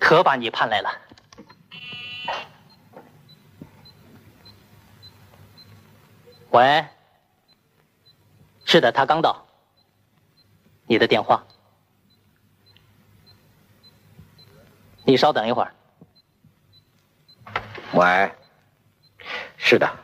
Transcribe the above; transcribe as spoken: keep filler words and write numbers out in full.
可把你盼来了。喂，是的，他刚到。你的电话。你稍等一会儿。 喂，是的，